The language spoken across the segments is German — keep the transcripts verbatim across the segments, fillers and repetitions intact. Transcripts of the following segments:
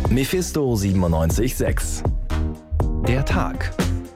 Mephisto siebenundneunzig Komma sechs. Der Tag.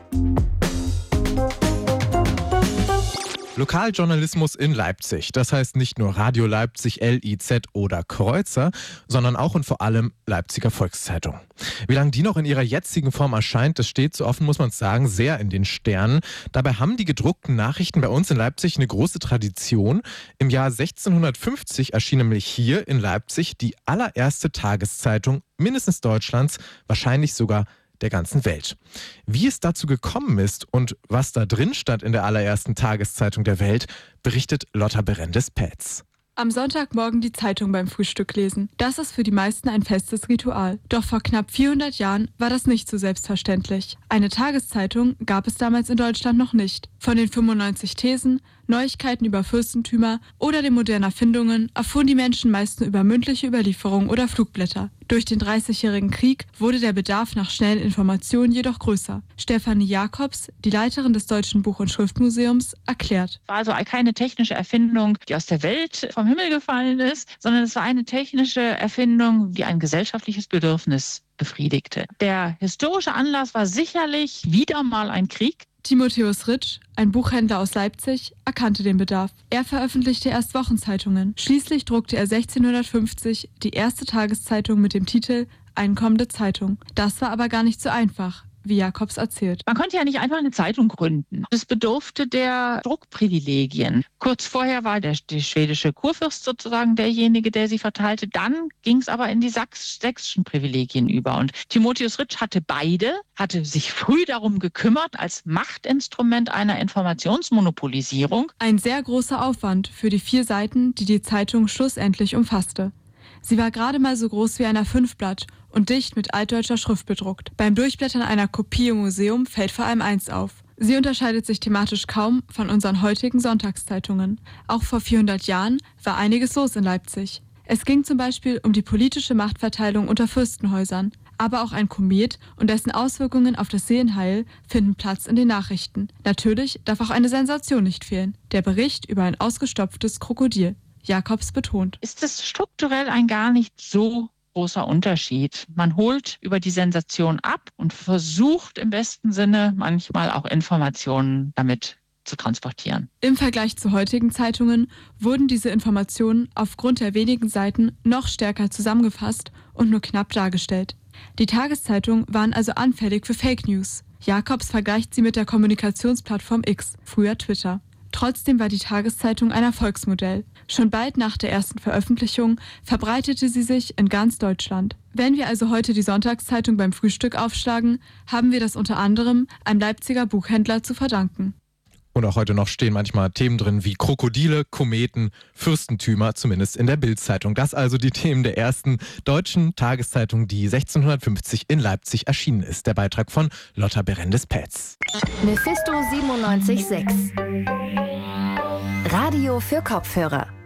Lokaljournalismus in Leipzig. Das heißt nicht nur Radio Leipzig, L I Z oder Kreuzer, sondern auch und vor allem Leipziger Volkszeitung. Wie lange die noch in ihrer jetzigen Form erscheint, das steht, so offen muss man es sagen, sehr in den Sternen. Dabei haben die gedruckten Nachrichten bei uns in Leipzig eine große Tradition. Im Jahr sechzehnhundertfünfzig erschien nämlich hier in Leipzig die allererste Tageszeitung mindestens Deutschlands, wahrscheinlich sogar der ganzen Welt. Wie es dazu gekommen ist und was da drin stand in der allerersten Tageszeitung der Welt, berichtet Lotta Berendes-Pätz. Am Sonntagmorgen die Zeitung beim Frühstück lesen. Das ist für die meisten ein festes Ritual. Doch vor knapp vierhundert Jahren war das nicht so selbstverständlich. Eine Tageszeitung gab es damals in Deutschland noch nicht. Von den fünfundneunzig Thesen, Neuigkeiten über Fürstentümer oder den modernen Erfindungen erfuhren die Menschen meist nur über mündliche Überlieferungen oder Flugblätter. Durch den dreißigjährigen Krieg wurde der Bedarf nach schnellen Informationen jedoch größer. Stefanie Jacobs, die Leiterin des Deutschen Buch- und Schriftmuseums, erklärt. Es war also keine technische Erfindung, die aus der Welt vom Himmel gefallen ist, sondern es war eine technische Erfindung, die ein gesellschaftliches Bedürfnis befriedigte. Der historische Anlass war sicherlich wieder mal ein Krieg. Timotheus Ritsch, ein Buchhändler aus Leipzig, erkannte den Bedarf. Er veröffentlichte erst Wochenzeitungen. Schließlich druckte er sechzehnhundertfünfzig die erste Tageszeitung mit dem Titel Einkommende Zeitung. Das war aber gar nicht so einfach, wie Jacobs erzählt. Man konnte ja nicht einfach eine Zeitung gründen. Es bedurfte der Druckprivilegien. Kurz vorher war der, der schwedische Kurfürst sozusagen derjenige, der sie verteilte. Dann ging es aber in die Sachs- sächsischen Privilegien über. Und Timotheus Ritsch hatte beide, hatte sich früh darum gekümmert, als Machtinstrument einer Informationsmonopolisierung. Ein sehr großer Aufwand für die vier Seiten, die die Zeitung schlussendlich umfasste. Sie war gerade mal so groß wie ein A fünf Blatt und dicht mit altdeutscher Schrift bedruckt. Beim Durchblättern einer Kopie im Museum fällt vor allem eins auf. Sie unterscheidet sich thematisch kaum von unseren heutigen Sonntagszeitungen. Auch vor vierhundert Jahren war einiges los in Leipzig. Es ging zum Beispiel um die politische Machtverteilung unter Fürstenhäusern. Aber auch ein Komet und dessen Auswirkungen auf das Seelenheil finden Platz in den Nachrichten. Natürlich darf auch eine Sensation nicht fehlen. Der Bericht über ein ausgestopftes Krokodil. Jacobs betont. Ist es strukturell ein gar nicht so großer Unterschied. Man holt über die Sensation ab und versucht im besten Sinne manchmal auch Informationen damit zu transportieren. Im Vergleich zu heutigen Zeitungen wurden diese Informationen aufgrund der wenigen Seiten noch stärker zusammengefasst und nur knapp dargestellt. Die Tageszeitungen waren also anfällig für Fake News. Jacobs vergleicht sie mit der Kommunikationsplattform X, früher Twitter. Trotzdem war die Tageszeitung ein Erfolgsmodell. Schon bald nach der ersten Veröffentlichung verbreitete sie sich in ganz Deutschland. Wenn wir also heute die Sonntagszeitung beim Frühstück aufschlagen, haben wir das unter anderem einem Leipziger Buchhändler zu verdanken. Und auch heute noch stehen manchmal Themen drin wie Krokodile, Kometen, Fürstentümer, zumindest in der Bild-Zeitung. Das also die Themen der ersten deutschen Tageszeitung, die sechzehnhundertfünfzig in Leipzig erschienen ist. Der Beitrag von Lotta Berendes-Pätz. Mephisto siebenundneunzig Komma sechs. Radio für Kopfhörer.